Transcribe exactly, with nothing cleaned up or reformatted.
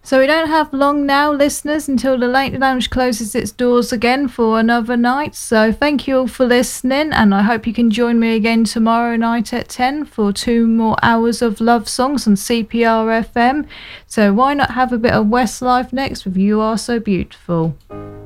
So we don't have long now, listeners, until the Late Lounge closes its doors again for another night. So thank you all for listening, and I hope you can join me again tomorrow night at ten for two more hours of love songs on C P R F M. So why not have a bit of Westlife next with You Are So Beautiful.